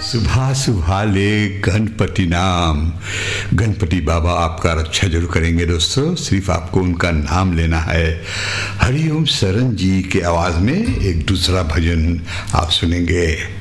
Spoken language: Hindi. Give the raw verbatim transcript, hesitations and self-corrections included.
सुबह सुबह ले गणपति नाम। गणपति बाबा आपका रक्षा जरूर करेंगे दोस्तों, सिर्फ आपको उनका नाम लेना है। हरिओम शरण जी के आवाज़ में एक दूसरा भजन आप सुनेंगे।